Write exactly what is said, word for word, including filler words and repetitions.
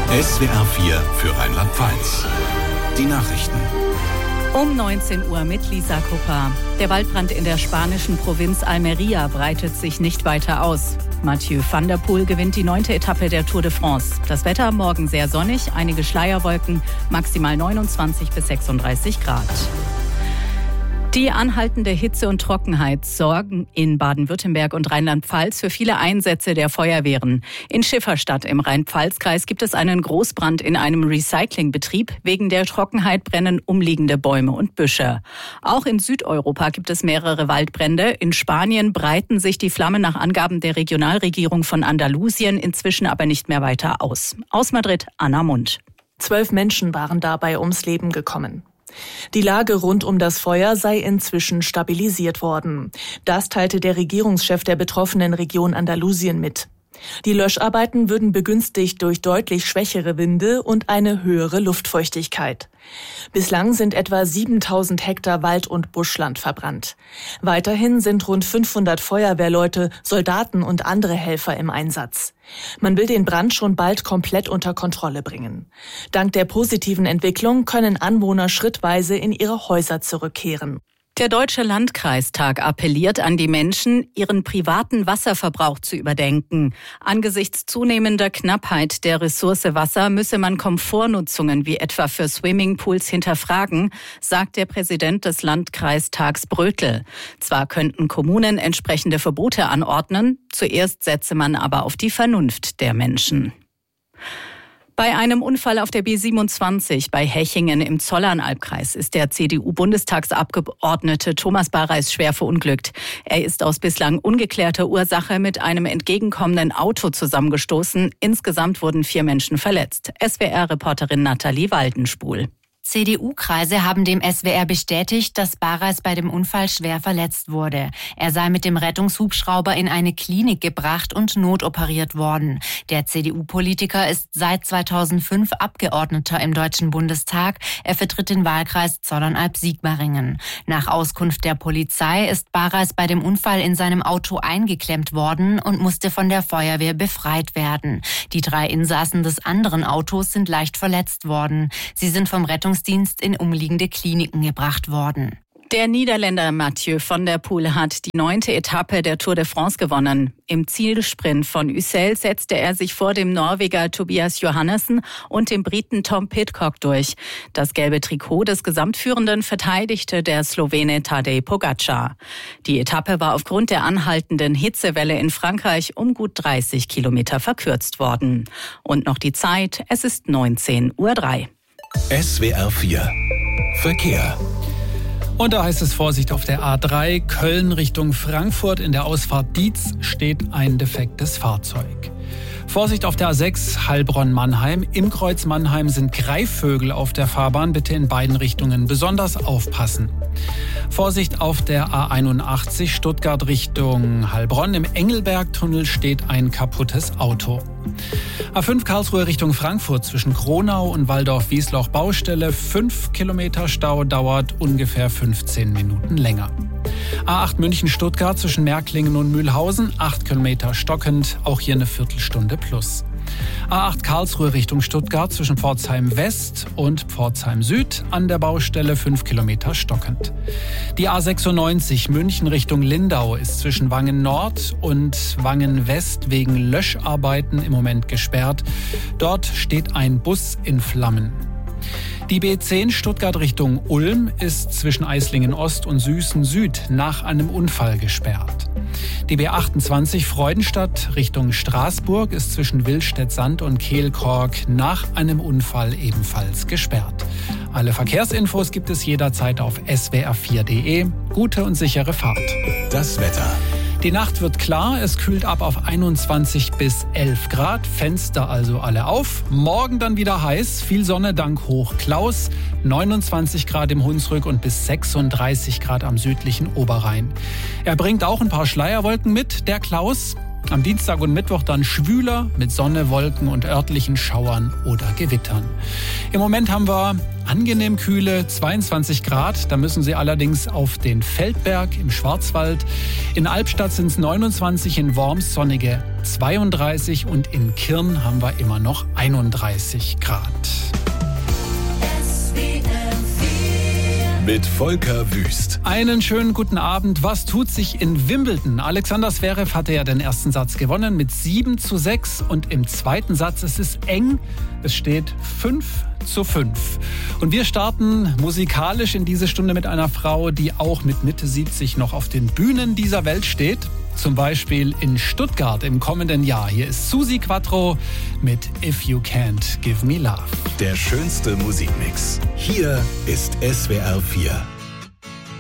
S W R vier für Rheinland-Pfalz. Die Nachrichten. Um neunzehn Uhr mit Lisa Kupper. Der Waldbrand in der spanischen Provinz Almería breitet sich nicht weiter aus. Mathieu van der Poel gewinnt die neunte Etappe der Tour de France. Das Wetter morgen sehr sonnig, einige Schleierwolken, maximal neunundzwanzig bis sechsunddreißig Grad. Die anhaltende Hitze und Trockenheit sorgen in Baden-Württemberg und Rheinland-Pfalz für viele Einsätze der Feuerwehren. In Schifferstadt im Rhein-Pfalz-Kreis gibt es einen Großbrand in einem Recyclingbetrieb. Wegen der Trockenheit brennen umliegende Bäume und Büsche. Auch in Südeuropa gibt es mehrere Waldbrände. In Spanien breiten sich die Flammen nach Angaben der Regionalregierung von Andalusien inzwischen aber nicht mehr weiter aus. Aus Madrid, Anna Mund. Zwölf Menschen waren dabei ums Leben gekommen. Die Lage rund um das Feuer sei inzwischen stabilisiert worden. Das teilte der Regierungschef der betroffenen Region Andalusien mit. Die Löscharbeiten würden begünstigt durch deutlich schwächere Winde und eine höhere Luftfeuchtigkeit. Bislang sind etwa siebentausend Hektar Wald- und Buschland verbrannt. Weiterhin sind rund fünfhundert Feuerwehrleute, Soldaten und andere Helfer im Einsatz. Man will den Brand schon bald komplett unter Kontrolle bringen. Dank der positiven Entwicklung können Anwohner schrittweise in ihre Häuser zurückkehren. Der Deutsche Landkreistag appelliert an die Menschen, ihren privaten Wasserverbrauch zu überdenken. Angesichts zunehmender Knappheit der Ressource Wasser müsse man Komfortnutzungen wie etwa für Swimmingpools hinterfragen, sagt der Präsident des Landkreistags Brötel. Zwar könnten Kommunen entsprechende Verbote anordnen, zuerst setze man aber auf die Vernunft der Menschen. Bei einem Unfall auf der B siebenundzwanzig bei Hechingen im Zollernalbkreis ist der C D U-Bundestagsabgeordnete Thomas Bareis schwer verunglückt. Er ist aus bislang ungeklärter Ursache mit einem entgegenkommenden Auto zusammengestoßen. Insgesamt wurden vier Menschen verletzt. S W R-Reporterin Nathalie Waldenspul. C D U-Kreise haben dem S W R bestätigt, dass Bareis bei dem Unfall schwer verletzt wurde. Er sei mit dem Rettungshubschrauber in eine Klinik gebracht und notoperiert worden. Der C D U-Politiker ist seit zweitausendfünf Abgeordneter im Deutschen Bundestag. Er vertritt den Wahlkreis Zollernalb-Sigmaringen. Nach Auskunft der Polizei ist Bareis bei dem Unfall in seinem Auto eingeklemmt worden und musste von der Feuerwehr befreit werden. Die drei Insassen des anderen Autos sind leicht verletzt worden. Sie sind vom Rettungsdienst in umliegende Kliniken gebracht worden. Der Niederländer Mathieu van der Poel hat die neunte Etappe der Tour de France gewonnen. Im Zielsprint von Ussel setzte er sich vor dem Norweger Tobias Johannessen und dem Briten Tom Pidcock durch. Das gelbe Trikot des Gesamtführenden verteidigte der Slowene Tadej Pogačar. Die Etappe war aufgrund der anhaltenden Hitzewelle in Frankreich um gut dreißig Kilometer verkürzt worden. Und noch die Zeit, es ist neunzehn Uhr drei. S W R vier Verkehr. Und da heißt es Vorsicht auf der A drei, Köln Richtung Frankfurt. In der Ausfahrt Dietz steht ein defektes Fahrzeug. Vorsicht auf der A sechs, Heilbronn-Mannheim. Im Kreuz Mannheim sind Greifvögel auf der Fahrbahn. Bitte in beiden Richtungen besonders aufpassen. Vorsicht auf der A einundachtzig, Stuttgart Richtung Heilbronn. Im Engelbergtunnel steht ein kaputtes Auto. A fünf Karlsruhe Richtung Frankfurt zwischen Kronau und Waldorf-Wiesloch Baustelle. Fünf Kilometer Stau, dauert ungefähr fünfzehn Minuten länger. A acht München-Stuttgart zwischen Märklingen und Mühlhausen. acht Kilometer stockend, auch hier eine Viertelstunde plus. A acht Karlsruhe Richtung Stuttgart zwischen Pforzheim West und Pforzheim Süd an der Baustelle fünf Kilometer stockend. Die A sechsundneunzig München Richtung Lindau ist zwischen Wangen Nord und Wangen West wegen Löscharbeiten im Moment gesperrt. Dort steht ein Bus in Flammen. Die B zehn Stuttgart Richtung Ulm ist zwischen Eislingen Ost und Süßen Süd nach einem Unfall gesperrt. Die B achtundzwanzig Freudenstadt Richtung Straßburg ist zwischen Willstedt-Sand und Kehlkork nach einem Unfall ebenfalls gesperrt. Alle Verkehrsinfos gibt es jederzeit auf S W R vier Punkt de. Gute und sichere Fahrt. Das Wetter. Die Nacht wird klar, es kühlt ab auf einundzwanzig bis elf Grad, Fenster also alle auf. Morgen dann wieder heiß, viel Sonne dank Hoch Klaus, neunundzwanzig Grad im Hunsrück und bis sechsunddreißig Grad am südlichen Oberrhein. Er bringt auch ein paar Schleierwolken mit, der Klaus. Am Dienstag und Mittwoch dann schwüler mit Sonne, Wolken und örtlichen Schauern oder Gewittern. Im Moment haben wir angenehm kühle zweiundzwanzig Grad. Da müssen Sie allerdings auf den Feldberg im Schwarzwald. In Albstadt sind es neunundzwanzig, in Worms sonnige zweiunddreißig und in Kirn haben wir immer noch einunddreißig Grad. Mit Volker Wüst. Einen schönen guten Abend. Was tut sich in Wimbledon? Alexander Zverev hatte ja den ersten Satz gewonnen mit sieben zu sechs und im zweiten Satz es ist eng. Es steht fünf zu fünf. Und wir starten musikalisch in diese Stunde mit einer Frau, die auch mit Mitte siebzig noch auf den Bühnen dieser Welt steht. Zum Beispiel in Stuttgart im kommenden Jahr. Hier ist Susi Quattro mit If You Can't Give Me Love. Der schönste Musikmix. Hier ist S W R vier.